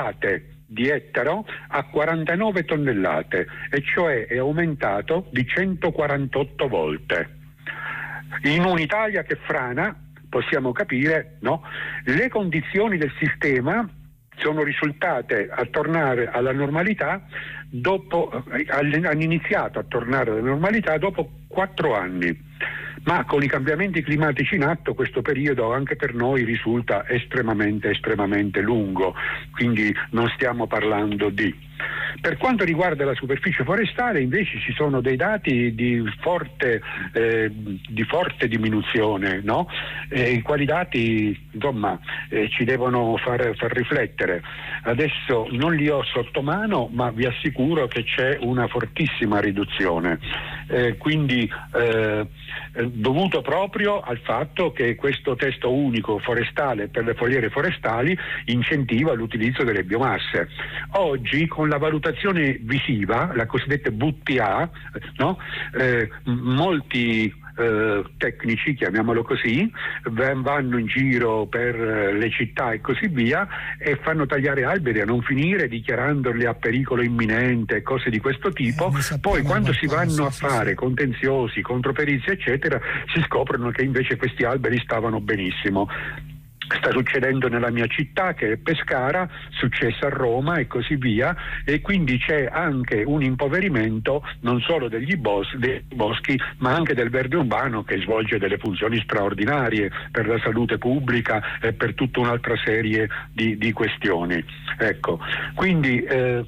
di ettaro a 49 tonnellate, e cioè è aumentato di 148 volte. In un'Italia che frana, possiamo capire, no? Le condizioni del sistema sono risultate a tornare alla normalità hanno iniziato a tornare alla normalità dopo 4 anni. Ma con i cambiamenti climatici in atto questo periodo anche per noi risulta estremamente lungo, quindi non stiamo parlando di. Per quanto riguarda la superficie forestale invece ci sono dei dati di forte diminuzione, no? I quali dati ci devono far riflettere. Adesso non li ho sotto mano, ma vi assicuro che c'è una fortissima riduzione, dovuto proprio al fatto che questo testo unico forestale per le foliere forestali incentiva l'utilizzo delle biomasse. Oggi con la valutazione visiva, la cosiddetta VTA, no? Molti tecnici, chiamiamolo così, vanno in giro per le città e così via e fanno tagliare alberi a non finire, dichiarandoli a pericolo imminente e cose di questo tipo. Poi quando si vanno a fare contenziosi, controperizie eccetera, si scoprono che invece questi alberi stavano benissimo. Sta succedendo nella mia città, che è Pescara, successo a Roma e così via, e quindi c'è anche un impoverimento non solo dei boschi, ma anche del verde urbano, che svolge delle funzioni straordinarie per la salute pubblica e per tutta un'altra serie di questioni. Ecco, quindi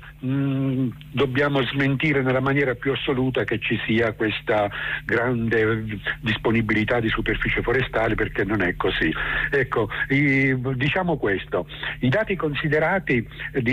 dobbiamo smentire nella maniera più assoluta che ci sia questa grande disponibilità di superficie forestale, perché non è così. Ecco, diciamo questo: i dati considerati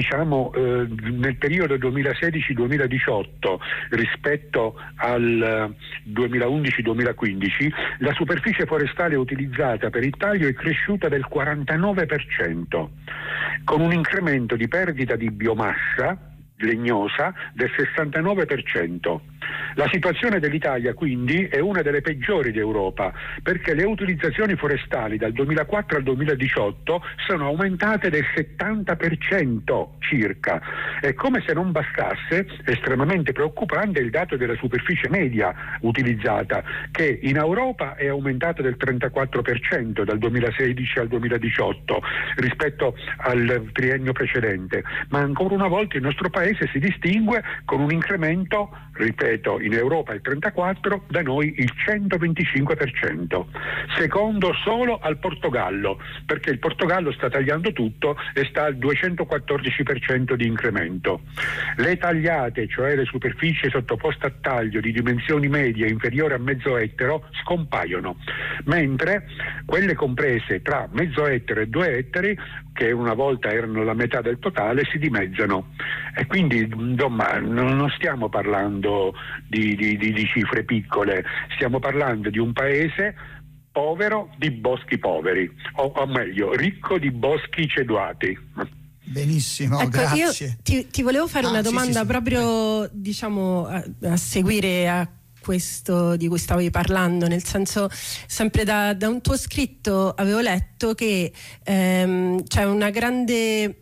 nel periodo 2016-2018 rispetto al 2011-2015, la superficie forestale utilizzata per il taglio è cresciuta del 49%, con un incremento di perdita di biomassa legnosa del 69%. La situazione dell'Italia quindi è una delle peggiori d'Europa, perché le utilizzazioni forestali dal 2004 al 2018 sono aumentate del 70% circa. E come se non bastasse, estremamente preoccupante il dato della superficie media utilizzata, che in Europa è aumentata del 34% dal 2016 al 2018 rispetto al triennio precedente, ma ancora una volta il nostro paese si distingue con un incremento, ripeto, in Europa il 34%, da noi il 125%, secondo solo al Portogallo, perché il Portogallo sta tagliando tutto e sta al 214% di incremento. Le tagliate, cioè le superfici sottoposte a taglio di dimensioni medie inferiori a mezzo ettaro, scompaiono, mentre quelle comprese tra mezzo ettaro e 2 ettari, che una volta erano la metà del totale, si dimezzano. E quindi non stiamo parlando di cifre piccole, stiamo parlando di un paese povero di boschi poveri, o meglio, ricco di boschi ceduati. Benissimo, ecco, grazie. Io ti volevo fare una domanda proprio a seguire a questo di cui stavi parlando, nel senso, sempre da un tuo scritto avevo letto che c'è una grande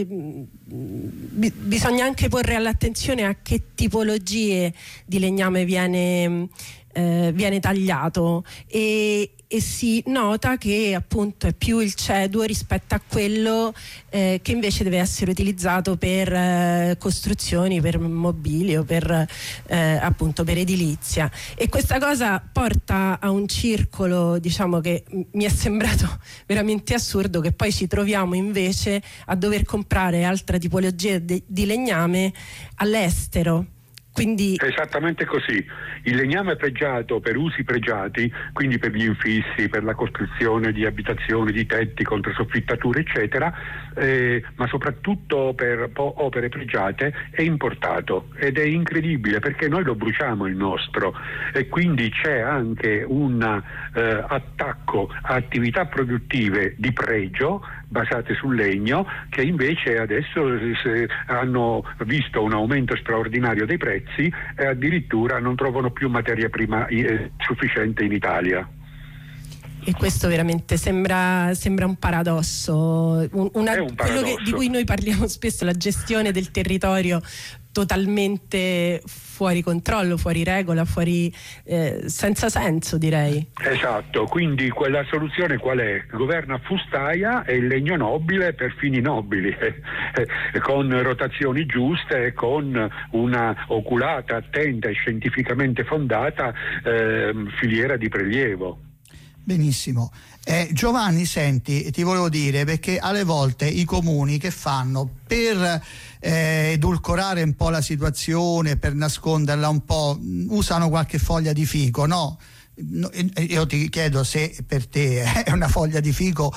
bisogna anche porre all'attenzione a che tipologie di legname viene tagliato, e si nota che appunto è più il ceduo rispetto a quello che invece deve essere utilizzato per costruzioni, per mobilio, per edilizia, e questa cosa porta a un circolo, che mi è sembrato veramente assurdo, che poi ci troviamo invece a dover comprare altra tipologia di legname all'estero. Quindi esattamente così. Il legname pregiato per usi pregiati, quindi per gli infissi, per la costruzione di abitazioni, di tetti, controsoffittature eccetera, ma soprattutto per opere pregiate, è importato, ed è incredibile perché noi lo bruciamo il nostro, e quindi c'è anche un attacco a attività produttive di pregio basate sul legno, che invece adesso hanno visto un aumento straordinario dei prezzi e addirittura non trovano più materia prima sufficiente in Italia. E questo veramente sembra un paradosso, È un paradosso. Quello di cui noi parliamo spesso, la gestione del territorio totalmente fuori controllo, fuori regola, senza senso, direi. Esatto, quindi quella soluzione qual è? Governa fustaia e il legno nobile per fini nobili, con rotazioni giuste e con una oculata, attenta e scientificamente fondata filiera di prelievo. Benissimo. Giovanni, senti, ti volevo dire, perché alle volte i comuni che fanno per edulcorare un po' la situazione, per nasconderla un po', usano qualche foglia di fico, no? Io ti chiedo se per te è una foglia di fico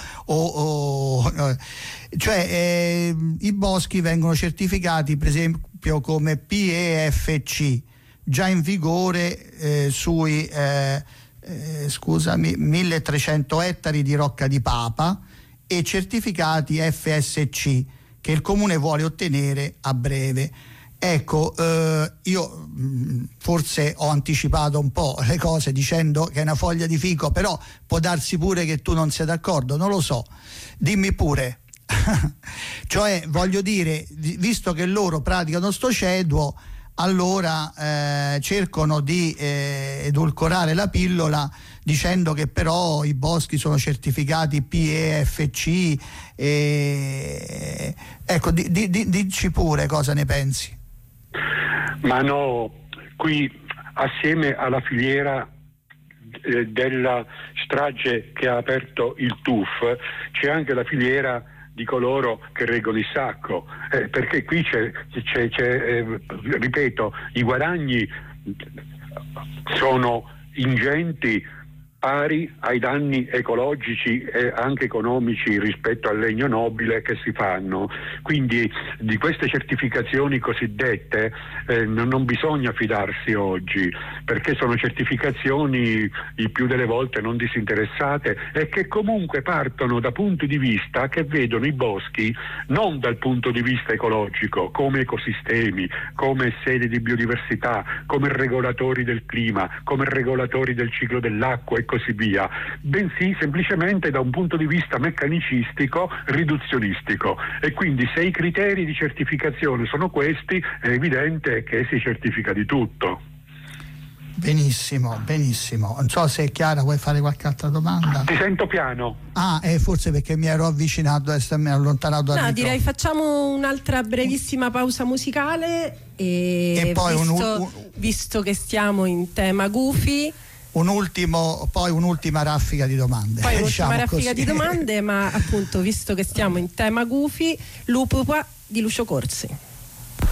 cioè i boschi vengono certificati per esempio come PEFC, già in vigore sui 1300 ettari di Rocca di Papa, e certificati FSC che il comune vuole ottenere a breve. Ecco, io forse ho anticipato un po' le cose dicendo che è una foglia di fico, però può darsi pure che tu non sia d'accordo, non lo so, dimmi pure. Cioè, voglio dire, visto che loro praticano sto ceduo, allora cercano di edulcorare la pillola dicendo che però i boschi sono certificati PEFC. Ecco, dici pure cosa ne pensi. Ma no, qui assieme alla filiera della strage che ha aperto il TUF c'è anche la filiera di coloro che reggono il sacco, perché qui c'è ripeto, i guadagni sono ingenti, pari ai danni ecologici e anche economici rispetto al legno nobile che si fanno. Quindi di queste certificazioni cosiddette non bisogna fidarsi oggi, perché sono certificazioni il più delle volte non disinteressate e che comunque partono da punti di vista che vedono i boschi non dal punto di vista ecologico, come ecosistemi, come sede di biodiversità, come regolatori del clima, come regolatori del ciclo dell'acqua e così via, bensì semplicemente da un punto di vista meccanicistico, riduzionistico. E quindi se i criteri di certificazione sono questi, è evidente che si certifica di tutto. Benissimo, benissimo. Non so se è chiara, vuoi fare qualche altra domanda? Ti sento piano. Forse perché mi ero avvicinato e mi ero allontanato dal microfono. Direi facciamo un'altra brevissima pausa musicale e poi visto che stiamo in tema gufi, un'ultima raffica di domande. Poi un'ultima raffica di domande, ma appunto visto che stiamo in tema gufi, Lupupa di Lucio Corsi.